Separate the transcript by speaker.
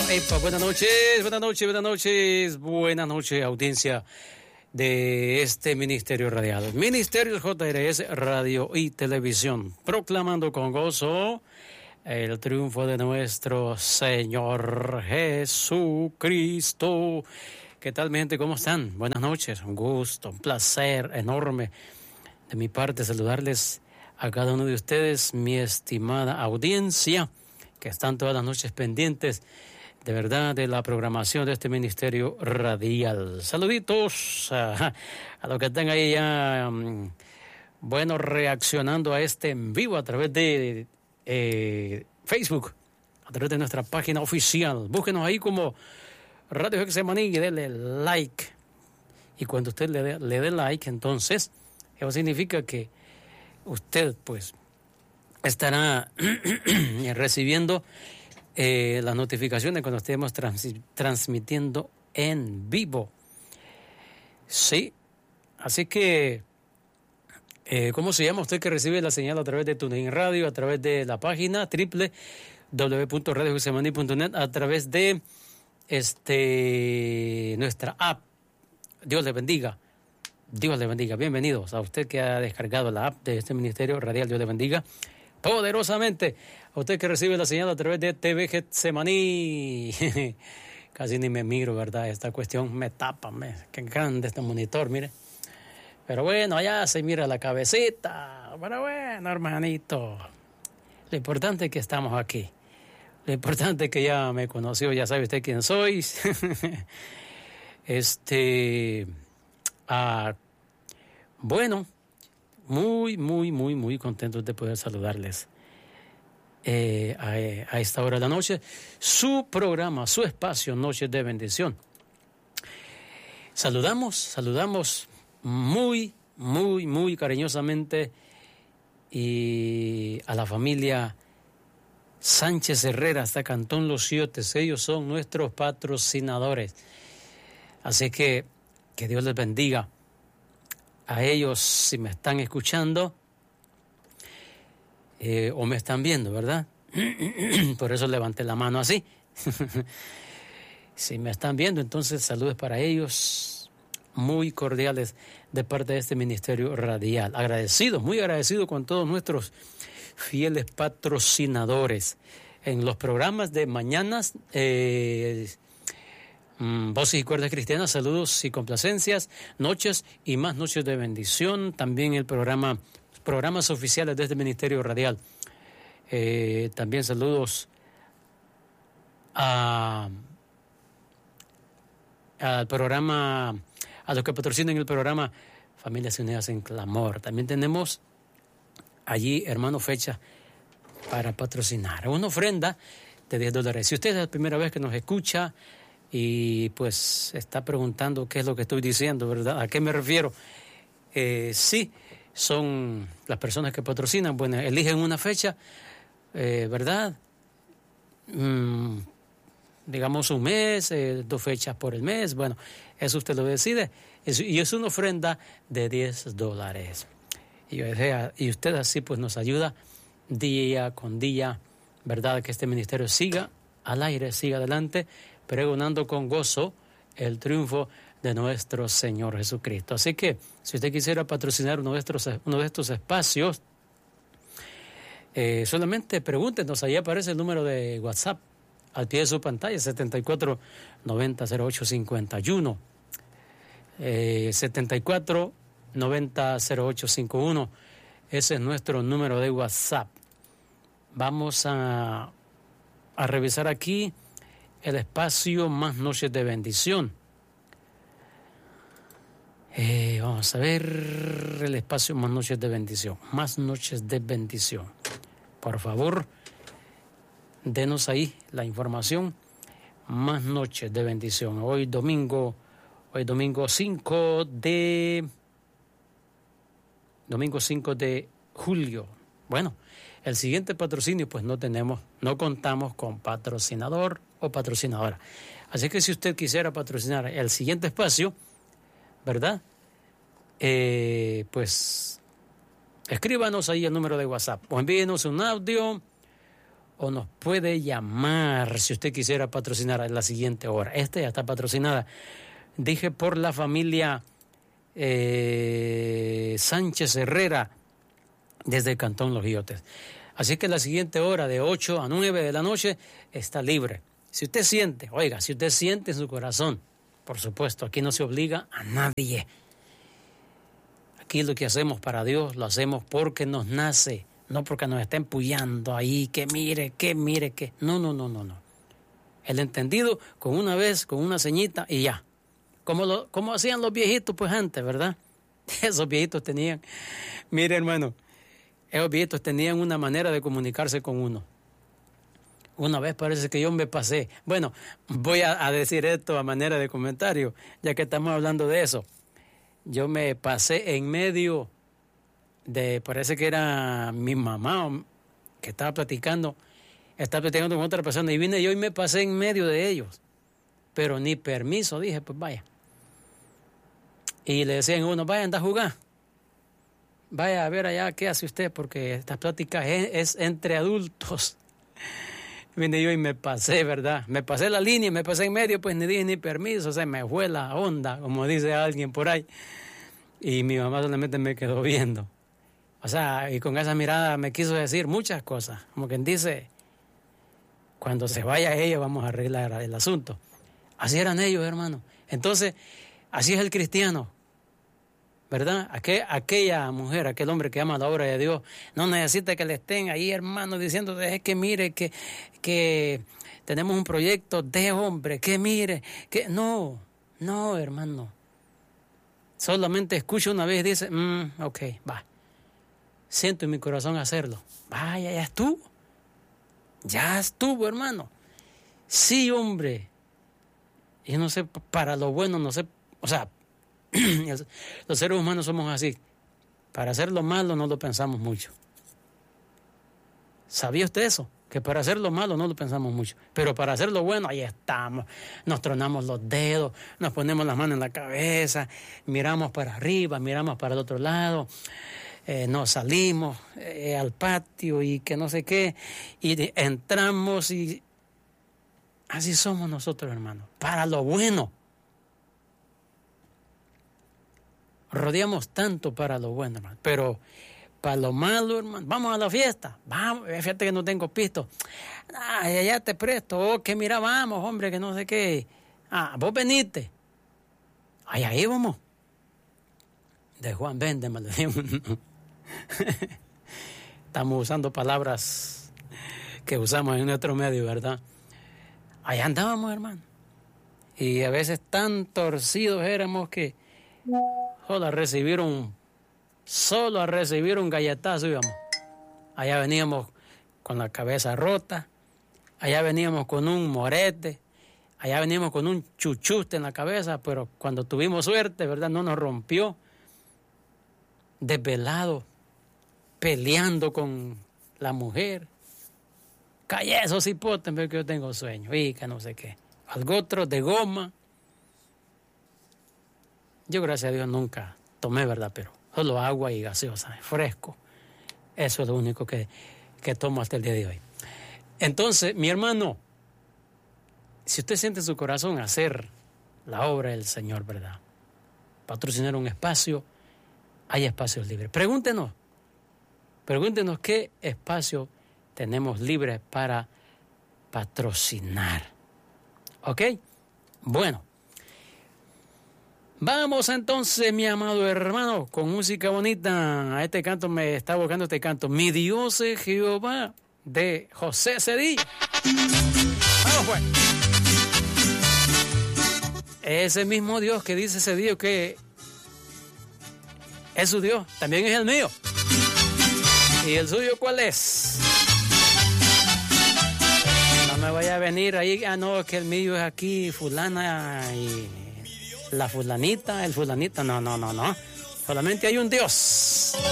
Speaker 1: Epa, buenas noches, audiencia de este Ministerio Radial. Ministerio JRS Radio y Televisión, proclamando con gozo el triunfo de nuestro Señor Jesucristo. ¿Qué tal, mi gente? ¿Cómo están? Buenas noches, un gusto, un placer enorme de mi parte saludarles a cada uno de ustedes, mi estimada audiencia, que están todas las noches pendientes de verdad de la programación de este Ministerio Radial. Saluditos a los que están ahí ya, bueno, reaccionando a este en vivo a través de Facebook, a través de nuestra página oficial. Búsquenos ahí como Radio Getsemaní y denle like. Y cuando usted le dé like, entonces, eso significa que usted, pues, estará recibiendo las notificaciones cuando estemos transmitiendo en vivo. Sí, así que, ¿cómo se llama usted que recibe la señal a través de TuneIn Radio, a través de la página www.radiogetsemaní.net, a través de nuestra app? Dios le bendiga. Dios le bendiga. Bienvenidos a usted que ha descargado la app de este Ministerio Radial. Dios le bendiga poderosamente. A usted que recibe la señal a través de TV Getsemaní. Casi ni me miro, ¿verdad? Esta cuestión me tapa. Qué grande este monitor, mire. Pero bueno, allá se mira la cabecita. Pero bueno, hermanito. Lo importante es que estamos aquí. Lo importante es que ya me conoció, ya sabe usted quién soy. Bueno, muy contentos de poder saludarles a esta hora de la noche. Su programa, su espacio, Noches de Bendición. Saludamos muy cariñosamente y a la familia Sánchez Herrera hasta Cantón Los Ciotes. Ellos son nuestros patrocinadores. Así que Dios les bendiga a ellos si me están escuchando o me están viendo, ¿verdad? Por eso levanté la mano así. Si me están viendo, entonces saludos para ellos muy cordiales de parte de este Ministerio Radial. Muy agradecido con todos nuestros fieles patrocinadores en los programas de mañanas. Voces y cuerdas cristianas, saludos y complacencias, noches y más noches de bendición. También el programas oficiales de este Ministerio Radial. También saludos al programa, a los que patrocinan el programa Familias Unidas en Clamor. También tenemos allí, hermano, fecha para patrocinar. Una ofrenda de $10. Si usted es la primera vez que nos escucha y pues está preguntando qué es lo que estoy diciendo, ¿verdad? ¿A qué me refiero? Sí, son las personas que patrocinan, bueno, eligen una fecha, ¿verdad? Digamos un mes, 2 fechas por el mes, bueno, eso usted lo decide, y es una ofrenda de $10. Y usted así pues nos ayuda día con día, ¿verdad? Que este ministerio siga al aire, siga adelante, pregonando con gozo el triunfo de nuestro Señor Jesucristo. Así que, si usted quisiera patrocinar uno de estos espacios, solamente pregúntenos, ahí aparece el número de WhatsApp, al pie de su pantalla, 74900851, 74900851, ese es nuestro número de WhatsApp. Vamos a revisar aquí el espacio Más Noches de Bendición. Vamos a ver el espacio Más Noches de Bendición. Más Noches de Bendición. Por favor, denos ahí la información. Más Noches de Bendición. Hoy domingo 5 de julio. Bueno, el siguiente patrocinio, pues no contamos con patrocinador o patrocinadora. Así que si usted quisiera patrocinar el siguiente espacio, ¿verdad? Pues escríbanos ahí el número de WhatsApp o envíenos un audio o nos puede llamar si usted quisiera patrocinar a la siguiente hora. Esta ya está patrocinada, dije, por la familia Sánchez Herrera desde el Cantón Los Guillotes. Así que la siguiente hora de 8 a 9 de la noche está libre. Si usted siente, oiga, si usted siente en su corazón, por supuesto, aquí no se obliga a nadie. Aquí lo que hacemos para Dios lo hacemos porque nos nace, no porque nos está empullando ahí, que mire, que. No. El entendido con una vez, con una ceñita y ya. Como hacían los viejitos pues antes, ¿verdad? Esos viejitos tenían, mire hermano, esos viejitos tenían una manera de comunicarse con uno. Una vez parece que yo me pasé. Bueno, voy a decir esto a manera de comentario, ya que estamos hablando de eso. Yo me pasé en medio de, parece que era mi mamá que estaba platicando con otra persona y vine yo y me pasé en medio de ellos. Pero ni permiso, dije, pues vaya. Y le decían a uno, vaya, anda a jugar. Vaya a ver allá qué hace usted, porque esta plática es entre adultos. Vine yo y me pasé, ¿verdad? Me pasé la línea, me pasé en medio, pues ni dije ni permiso, se me fue la onda, como dice alguien por ahí. Y mi mamá solamente me quedó viendo. O sea, y con esa mirada me quiso decir muchas cosas. Como quien dice, cuando se vaya ella vamos a arreglar el asunto. Así eran ellos, hermano. Entonces, así es el cristiano, ¿verdad? Aquella mujer, aquel hombre que ama la obra de Dios, no necesita que le estén ahí, hermano, diciendo, es que mire, que tenemos un proyecto de hombre, que mire, que no, hermano. Solamente escucho una vez y dice, ok, va. Siento en mi corazón hacerlo. Vaya, ya estuvo, hermano. Sí, hombre. Y no sé, para lo bueno, no sé, o sea, los seres humanos somos así. Para hacer lo malo no lo pensamos mucho. ¿Sabía usted eso? Que para hacer lo malo no lo pensamos mucho. Pero para hacer lo bueno, ahí estamos. Nos tronamos los dedos, nos ponemos las manos en la cabeza, miramos para arriba, miramos para el otro lado, nos salimos al patio y que no sé qué, y entramos y así somos nosotros, hermanos. Para lo bueno. Rodeamos tanto para lo bueno, hermano, pero para lo malo, hermano, vamos a la fiesta, vamos, fíjate que no tengo pisto, allá te presto, que mira, vamos, hombre, que no sé qué, vos veniste, ahí vamos, de Juan Véndeme, le digo. Estamos usando palabras que usamos en nuestro medio, ¿verdad? Allá andábamos, hermano, y a veces tan torcidos éramos que solo a recibir un galletazo íbamos. Allá veníamos con la cabeza rota, allá veníamos con un morete, allá veníamos con un chuchuste en la cabeza, pero cuando tuvimos suerte, ¿verdad? No nos rompió. Desvelado, peleando con la mujer. Calla esos hipotes, que yo tengo sueño, y que no sé qué. Algo otro de goma. Yo, gracias a Dios, nunca tomé, ¿verdad? Pero solo agua y gaseosa, fresco. Eso es lo único que tomo hasta el día de hoy. Entonces, mi hermano, si usted siente en su corazón hacer la obra del Señor, ¿verdad? Patrocinar un espacio, hay espacios libres. Pregúntenos qué espacio tenemos libre para patrocinar. ¿Ok? Bueno. Vamos entonces, mi amado hermano, con música bonita. A este canto me está evocando este canto. Mi Dios es Jehová, de José Cedillo. Vamos pues. Ese mismo Dios que dice Cedillo que es su Dios, también es el mío. ¿Y el suyo cuál es? No me vaya a venir ahí, no, que el mío es aquí, fulana y la fulanita, el fulanita, no. Solamente hay un Dios.